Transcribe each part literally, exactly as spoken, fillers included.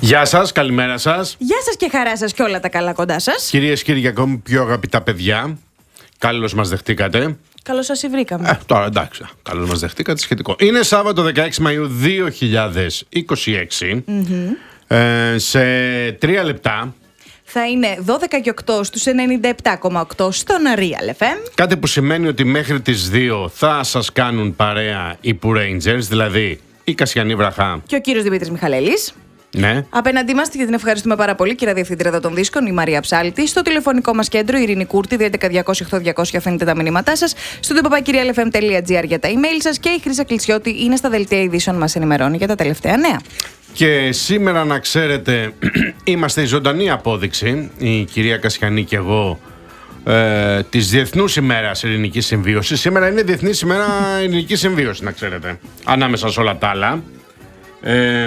Γεια σας, καλημέρα σας. Γεια σας και χαρά σας και όλα τα καλά κοντά σας. Κυρίες και κύριοι, ακόμη πιο αγαπητά παιδιά, καλώς μας δεχτήκατε. Καλώς σας βρήκαμε. Ε, τώρα εντάξει, καλώς μας δεχτήκατε, σχετικό. Είναι Σάββατο δεκαέξι Μαΐου δύο χιλιάδες είκοσι έξι. Mm-hmm. Ε, σε τρία λεπτά θα είναι δώδεκα και οκτώ στους ενενήντα επτά κόμμα οκτώ στον Real εφ εμ. Κάτι που σημαίνει ότι μέχρι τις δύο θα σας κάνουν παρέα οι Poo Rangers, δηλαδή η Κασιανή Βραχά και ο κύριος Δημήτρης Μιχαλέλης. Ναι. Απέναντί μας και την ευχαριστούμε πάρα πολύ, κυρία Διευθύντρια των Δίσκων, η Μαρία Ψάλτη. Στο τηλεφωνικό μας κέντρο, η Ειρήνη Κούρτη, δύο έντεκα διακόσια οκτώ διακόσια, αφήνετε τα μηνύματά σας. Στο ντοπαπάκυριαλεφm τελεία τζι άρ για τα email σας και η Χρύσα Κλεισιώτη είναι στα δελτία ειδήσεων, μας ενημερώνει για τα τελευταία νέα. Και σήμερα, να ξέρετε, είμαστε η ζωντανή απόδειξη, η κυρία Κασιανή και εγώ, ε, της Διεθνούς ημέρας Ειρηνικής Συμβίωσης. Σήμερα είναι Διεθνής ημέρα Ειρηνικής Συμβίωσης, να ξέρετε, ανάμεσα σε όλα τα άλλα. Ε,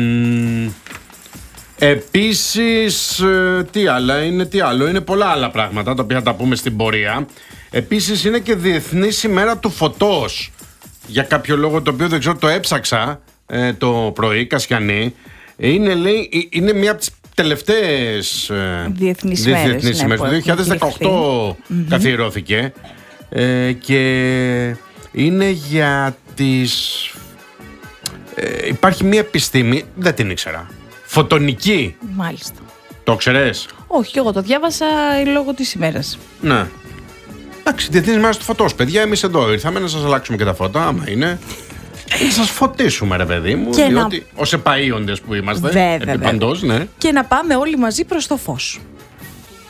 επίσης, ε, τι άλλα είναι, τι άλλο, είναι πολλά άλλα πράγματα τα οποία θα τα πούμε στην πορεία. Επίσης είναι και Διεθνής ημέρα του φωτός, για κάποιο λόγο το οποίο δεν ξέρω, το έψαξα ε, το πρωί, Κασιανή. Είναι, λέει, είναι μία από τις τελευταίες ε, διεθνείς μέρες, ναι, ημέρες. Το δύο χιλιάδες δεκαοκτώ mm-hmm. καθιερώθηκε ε, και είναι για τις... Ε, υπάρχει μία επιστήμη, δεν την ήξερα. Φωτονική. Μάλιστα. Το ξέρεις? Όχι, εγώ το διάβασα λόγω της ημέρας. Ναι. Εντάξει, Διεθνής ημέρα του φωτός, παιδιά. Εμείς εδώ ήρθαμε να σας αλλάξουμε και τα φώτα, άμα είναι. Να σας φωτίσουμε, ρε παιδί μου. Και διότι να... ως επαΐοντες που είμαστε. Βέβαια, επί παντός, ναι. Και να πάμε όλοι μαζί προς το φως.